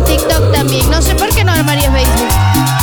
TikTok también. No sé por qué no armaría Facebook.